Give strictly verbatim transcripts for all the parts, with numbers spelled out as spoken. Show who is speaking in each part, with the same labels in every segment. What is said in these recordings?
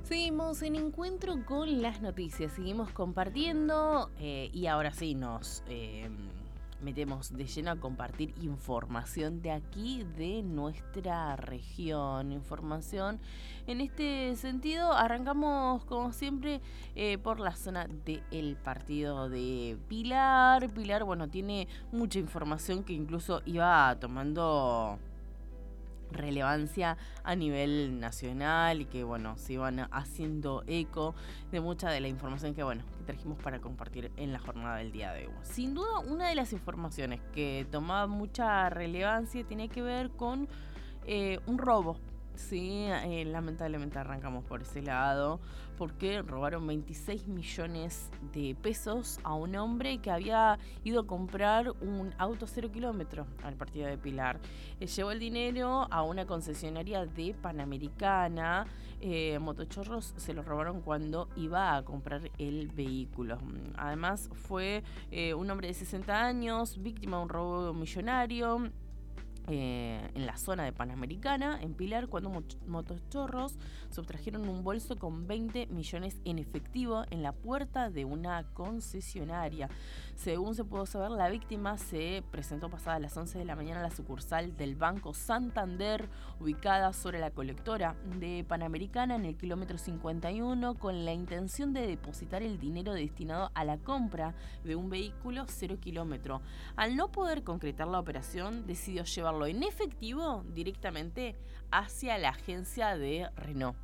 Speaker 1: Seguimos en encuentro con las noticias, seguimos compartiendo eh, y ahora sí nos eh, metemos de lleno a compartir información de aquí, de nuestra región. Información en este sentido, arrancamos como siempre eh, por la zona del partido de Pilar. Pilar, bueno, tiene mucha información que incluso iba tomando relevancia a nivel nacional y que bueno, se iban haciendo eco de mucha de la información que bueno, que trajimos para compartir en la jornada del día de hoy. Sin duda, una de las informaciones que tomaba mucha relevancia tiene que ver con eh, un robo. Sí, eh, lamentablemente arrancamos por ese lado, porque robaron veintiséis millones de pesos a un hombre que había ido a comprar un auto cero kilómetro al partido de Pilar. Eh, llevó el dinero a una concesionaria de Panamericana. Eh, motochorros se lo robaron cuando iba a comprar el vehículo. Además fue eh, un hombre de sesenta años, víctima de un robo millonario. Eh, en la zona de Panamericana, en Pilar, cuando motochorros sustrajeron un bolso con veinte millones en efectivo en la puerta de una concesionaria. Según se pudo saber, la víctima se presentó pasadas las once de la mañana a la sucursal del Banco Santander, ubicada sobre la colectora de Panamericana en el kilómetro cincuenta y uno, con la intención de depositar el dinero destinado a la compra de un vehículo cero kilómetro. Al no poder concretar la operación, decidió llevarlo en efectivo directamente hacia la agencia de Renault.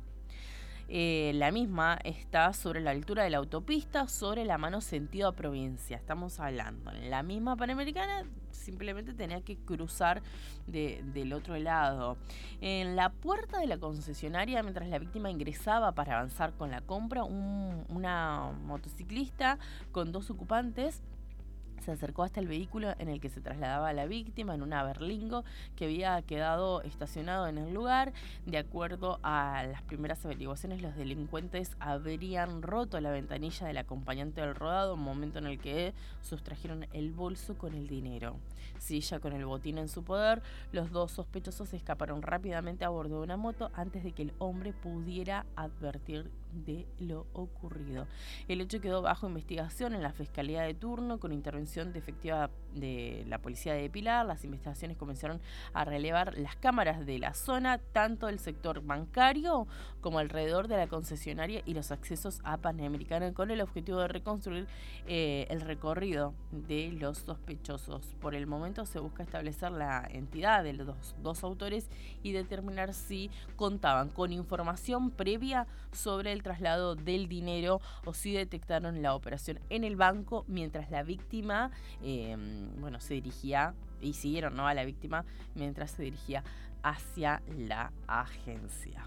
Speaker 1: Eh, la misma está sobre la altura de la autopista, sobre la mano sentido a provincia. Estamos hablando, en la misma Panamericana, simplemente tenía que cruzar de, del otro lado. En la puerta de la concesionaria, mientras la víctima ingresaba para avanzar con la compra, un, una motociclista con dos ocupantes se acercó hasta el vehículo en el que se trasladaba la víctima, en una Berlingo que había quedado estacionado en el lugar. De acuerdo a las primeras averiguaciones, los delincuentes habrían roto la ventanilla del acompañante del rodado, un momento en el que sustrajeron el bolso con el dinero. Sí, ya con el botín en su poder, los dos sospechosos escaparon rápidamente a bordo de una moto antes de que el hombre pudiera advertir de lo ocurrido. El hecho quedó bajo investigación en la Fiscalía de turno con intervención de efectiva de la policía de Pilar. Las investigaciones comenzaron a relevar las cámaras de la zona, tanto del sector bancario como alrededor de la concesionaria y los accesos a Panamericana, con el objetivo de reconstruir eh, el recorrido de los sospechosos. Por el momento se busca establecer la entidad de los dos, dos autores y determinar si contaban con información previa sobre el traslado del dinero o si detectaron la operación en el banco mientras la víctima eh, bueno, se dirigía y siguieron, ¿no?, a la víctima mientras se dirigía hacia la agencia.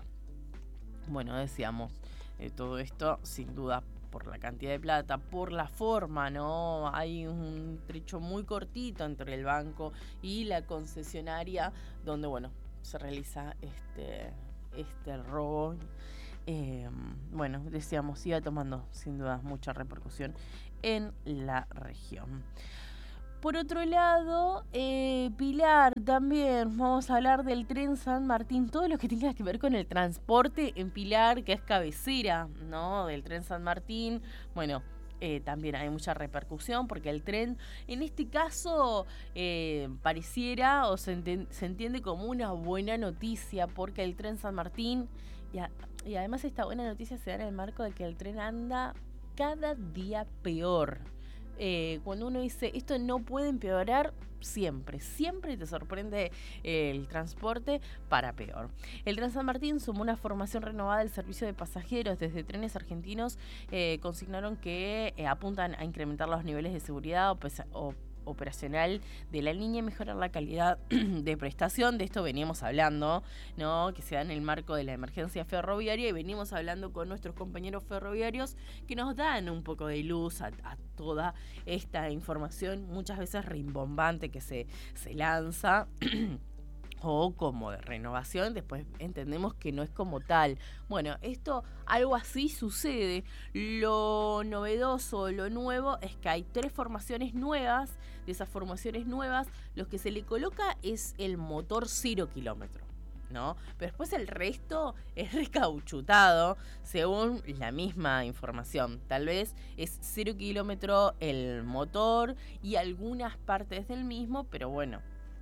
Speaker 1: Bueno, decíamos, eh, todo esto sin duda por la cantidad de plata, por la forma, ¿no? Hay un trecho muy cortito entre el banco y la concesionaria donde, bueno, se realiza este, este robo. Eh, bueno, decíamos, iba tomando sin duda mucha repercusión en la región. Por otro lado, eh, Pilar, también vamos a hablar del tren San Martín, todo lo que tenga que ver con el transporte en Pilar, que es cabecera, ¿no?, del tren San Martín. Bueno, Eh, también hay mucha repercusión porque el tren, en este caso, eh, pareciera o se, enten- se entiende como una buena noticia, porque el tren San Martín, y, a- y además esta buena noticia se da en el marco de que el tren anda cada día peor. Eh, cuando uno dice esto no puede empeorar, siempre, siempre te sorprende eh, el transporte para peor. El Tren San Martín sumó una formación renovada del servicio de pasajeros. Desde Trenes Argentinos eh, consignaron que eh, apuntan a incrementar los niveles de seguridad o, pesa- o operacional de la línea y mejorar la calidad de prestación. De esto veníamos hablando, ¿no?, que se da en el marco de la emergencia ferroviaria, y venimos hablando con nuestros compañeros ferroviarios que nos dan un poco de luz a, a toda esta información muchas veces rimbombante que se, se lanza o como de renovación, después entendemos que no es como tal. Bueno, esto, algo así sucede. Lo novedoso, lo nuevo, es que hay tres formaciones nuevas. De esas formaciones nuevas, lo que se le coloca es el motor cero kilómetro. ¿no? Pero después el resto es recauchutado según la misma información. Tal vez es cero kilómetro el motor y algunas partes del mismo, pero bueno,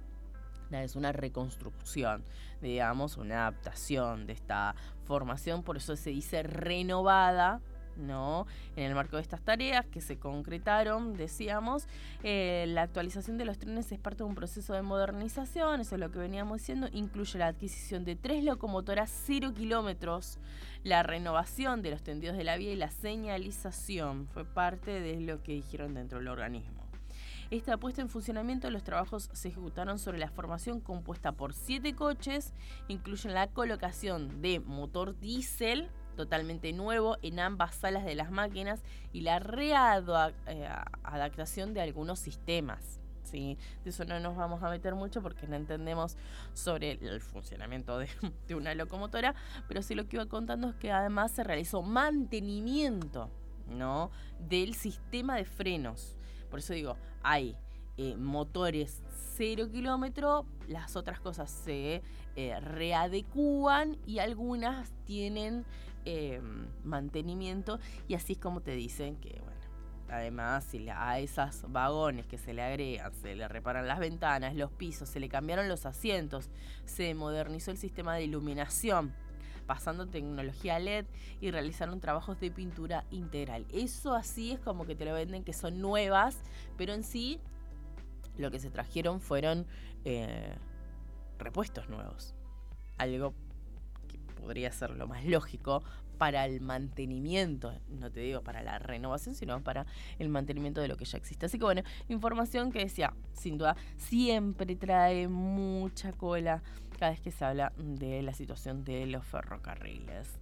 Speaker 1: es una reconstrucción, digamos, una adaptación de esta formación, por eso se dice renovada, ¿no? En el marco de estas tareas que se concretaron, decíamos, eh, la actualización de los trenes es parte de un proceso de modernización, eso es lo que veníamos diciendo, incluye la adquisición de tres locomotoras cero kilómetros, la renovación de los tendidos de la vía y la señalización, fue parte de lo que dijeron dentro del organismo. Esta puesta en funcionamiento, los trabajos se ejecutaron sobre la formación compuesta por siete coches, incluyen la colocación de motor diésel totalmente nuevo en ambas salas de las máquinas y la readaptación de algunos sistemas. ¿Sí? De eso no nos vamos a meter mucho porque no entendemos sobre el funcionamiento de, de una locomotora, pero sí lo que iba contando es que además se realizó mantenimiento, ¿no?, del sistema de frenos. Por eso digo, hay eh, motores cero kilómetro, las otras cosas se eh, readecúan y algunas tienen eh, mantenimiento, y así es como te dicen que, bueno, además si a esos vagones que se le agregan, se le reparan las ventanas, los pisos, se le cambiaron los asientos, se modernizó el sistema de iluminación, pasando tecnología L E D y realizaron trabajos de pintura integral. Eso así es como que te lo venden que son nuevas, pero en sí lo que se trajeron fueron eh, repuestos nuevos. Algo que podría ser lo más lógico para el mantenimiento, no te digo para la renovación, sino para el mantenimiento de lo que ya existe. Así que bueno, información que decía, sin duda, siempre trae mucha cola cada vez que se habla de la situación de los ferrocarriles.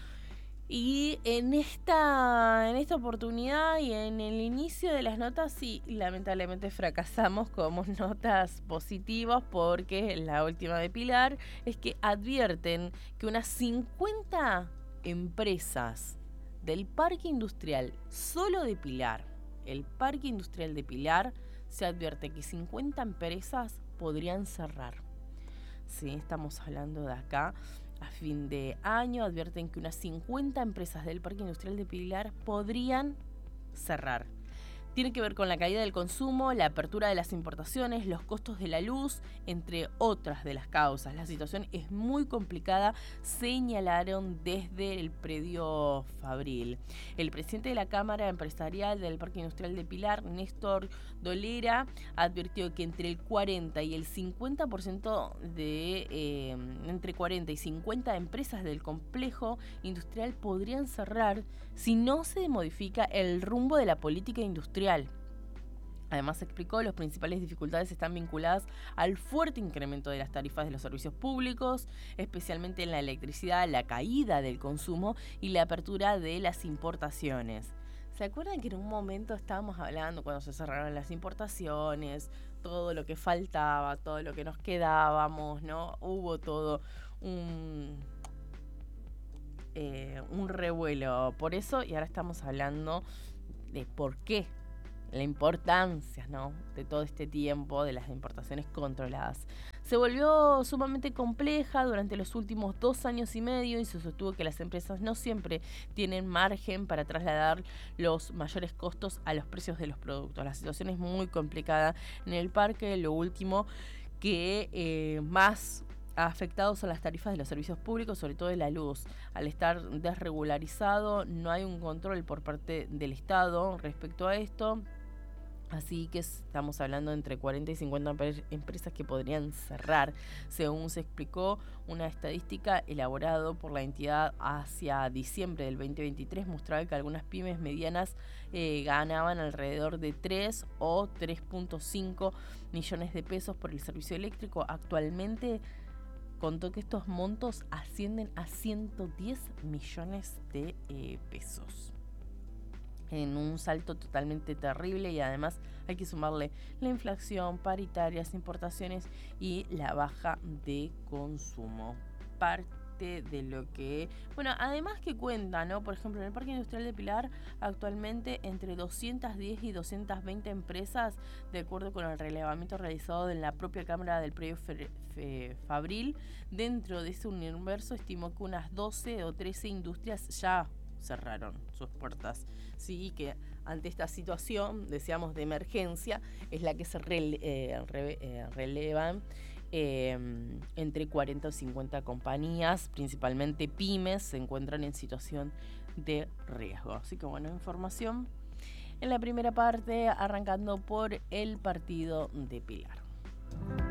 Speaker 1: Y en esta, en esta oportunidad y en el inicio de las notas, sí, lamentablemente fracasamos como notas positivas, porque la última de Pilar es que advierten que unas cincuenta empresas del parque industrial solo de Pilar, el parque industrial de Pilar, se advierte que cincuenta empresas podrían cerrar. Sí, estamos hablando de acá. A fin de año advierten que unas cincuenta empresas del Parque Industrial de Pilar podrían cerrar. Tiene que ver con la caída del consumo, la apertura de las importaciones, los costos de la luz, entre otras de las causas. La situación es muy complicada, señalaron desde el predio Fabril. El presidente de la Cámara Empresarial del Parque Industrial de Pilar, Néstor Dolera, advirtió que entre el cuarenta y el cincuenta por ciento de eh, entre cuarenta y cincuenta empresas del complejo industrial podrían cerrar si no se modifica el rumbo de la política industrial. Además, explicó, las principales dificultades están vinculadas al fuerte incremento de las tarifas de los servicios públicos, especialmente en la electricidad, la caída del consumo y la apertura de las importaciones. ¿Se acuerdan que en un momento estábamos hablando cuando se cerraron las importaciones, todo lo que faltaba, todo lo que nos quedábamos, ¿no? Hubo todo un, eh, un revuelo por eso, y ahora estamos hablando de por qué, la importancia, ¿no?, de todo este tiempo de las importaciones controladas. Se volvió sumamente compleja durante los últimos dos años y medio y se sostuvo que las empresas no siempre tienen margen para trasladar los mayores costos a los precios de los productos. La situación es muy complicada en el parque. Lo último que eh, más ha afectado son las tarifas de los servicios públicos, sobre todo de la luz. Al estar desregularizado, no hay un control por parte del Estado respecto a esto. Así que estamos hablando de entre cuarenta y cincuenta empresas que podrían cerrar. Según se explicó, una estadística elaborada por la entidad hacia diciembre del veinte veintitrés mostraba que algunas pymes medianas eh, ganaban alrededor de tres o tres punto cinco millones de pesos por el servicio eléctrico. Actualmente contó que estos montos ascienden a ciento diez millones de eh, pesos. En un salto totalmente terrible, y además hay que sumarle la inflación, paritarias, importaciones y la baja de consumo. Parte parte de lo que... Bueno, además que cuenta, ¿no? Por ejemplo, en el Parque Industrial de Pilar, actualmente entre doscientas diez y doscientas veinte empresas, de acuerdo con el relevamiento realizado en la propia Cámara del Predio Fe, Fe, Fabril. Dentro de ese universo estimó que unas doce o trece industrias ya cerraron sus puertas. Sí, que ante esta situación, decíamos, de emergencia, es la que se rele, eh, re, eh, relevan eh, entre cuarenta o cincuenta compañías, principalmente pymes, se encuentran en situación de riesgo. Así que bueno, información en la primera parte, arrancando por el partido de Pilar.